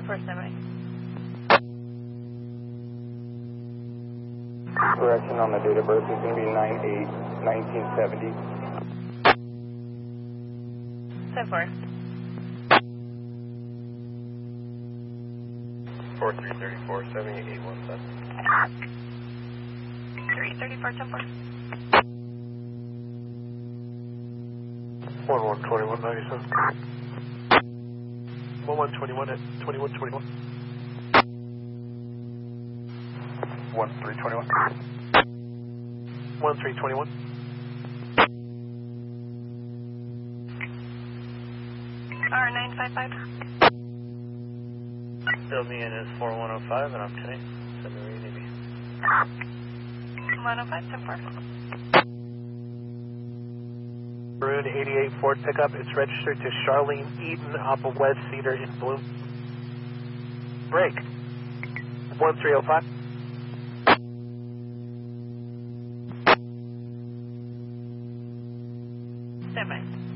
10-4, standby. Correction on the date of birth is going to be 9/8/1970. 10-4. 4334 7817. 334, 10-4. 112197. 1121 at 2121. 1321. 1321. R955. Fill me in as 4105 and I'm 10. Send me where you need me. 105, 10-4. Maroon 88 Ford pickup. It's registered to Charlene Eden off of West Cedar in Bloom. Break. 1305. Standby.